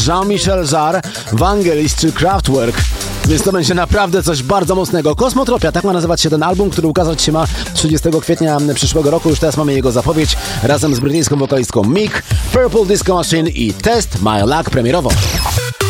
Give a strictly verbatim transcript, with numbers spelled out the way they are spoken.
Jean-Michel Jarre, Vangelis czy Kraftwerk. Więc to będzie naprawdę coś bardzo mocnego. Kosmotropia, tak ma nazywać się ten album, który ukazać się ma trzydziestego kwietnia przyszłego roku. Już teraz mamy jego zapowiedź razem z brytyjską wokalistką Mick, Purple Disco Machine i Test My Luck premierowo.